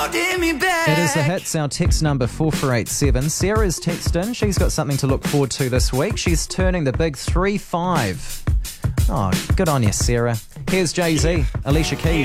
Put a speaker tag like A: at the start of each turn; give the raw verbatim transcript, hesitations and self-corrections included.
A: holding me back.
B: It is the hits, our text number four four eight seven. Sarah's texted in. She's got something to look forward to this week. She's turning the big three five. Oh, good on you, Sarah. Here's Jay-Z, Alicia Keys.